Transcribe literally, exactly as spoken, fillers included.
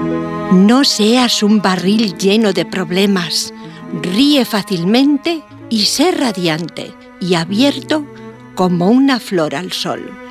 No seas un barril lleno de problemas. Ríe fácilmente y sé radiante y abierto como una flor al sol.